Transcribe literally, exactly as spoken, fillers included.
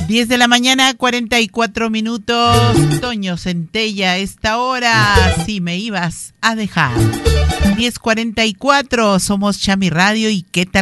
diez de la mañana, cuarenta y cuatro minutos. Toño Centella, esta hora, si me ibas a dejar. diez cuarenta y cuatro, somos Chami Radio y ¿qué tal?